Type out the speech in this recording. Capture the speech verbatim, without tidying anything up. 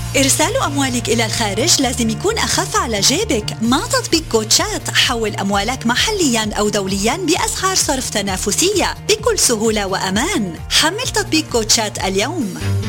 إرسال أموالك إلى الخارج لازم يكون أخف على جيبك، مع تطبيق كوتشات حول أموالك محلياً أو دولياً بأسعار صرف تنافسية بكل سهولة وأمان. حمل تطبيق كوتشات اليوم.